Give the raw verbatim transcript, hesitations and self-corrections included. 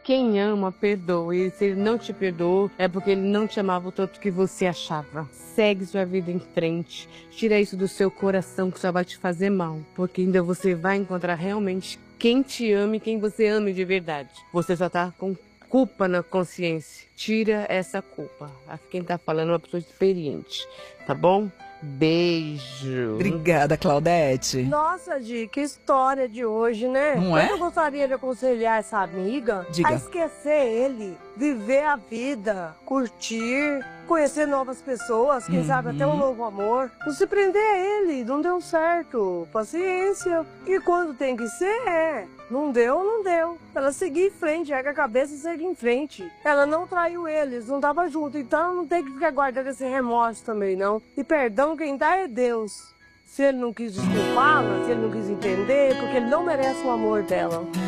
Quem ama, perdoa. E se ele não te perdoou, é porque ele não te amava o tanto que você achava. Segue sua vida em frente. Tira isso do seu coração, que só vai te fazer mal. Porque ainda você vai encontrar realmente quem te ama e quem você ama de verdade. Você só tá com culpa na consciência. Tira essa culpa. Quem tá falando é uma pessoa experiente, tá bom? Beijo. Obrigada, Claudete. Nossa, Di, que história de hoje, né? Não é? Eu gostaria de aconselhar essa amiga Diga. a esquecer ele, viver a vida, curtir, conhecer novas pessoas, quem Uhum. sabe até um novo amor. Não se prender a ele, não deu certo. Paciência. E quando tem que ser, é. Não deu, não deu. Ela seguir em frente, erga a cabeça e segue em frente. Ela não traiu eles, não tava junto, então não tem que ficar guardando esse remorso também, não. E perdão quem dá é Deus. Se ele não quis desculpá-la, se ele não quis entender, porque ele não merece o amor dela.